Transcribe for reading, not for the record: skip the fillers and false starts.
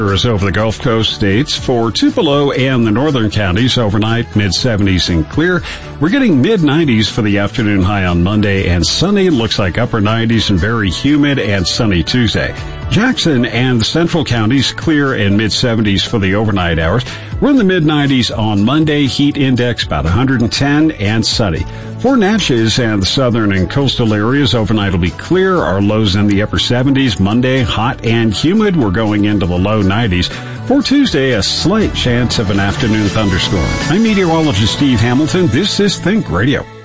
Over the Gulf Coast states for Tupelo and the northern counties overnight, mid-70s and clear. We're getting mid-90s for the afternoon high on Monday and sunny. Looks like upper 90s and very humid and sunny Tuesday. Jackson and the central counties clear and mid-70s for the overnight hours. We're in the mid-90s on Monday. Heat index about 110 and sunny. For Natchez and the southern and coastal areas, overnight will be clear. Our lows in the upper 70s. Monday, hot and humid. We're going into the low 90s. For Tuesday, a slight chance of an afternoon thunderstorm. I'm meteorologist Steve Hamilton. This is Think Radio.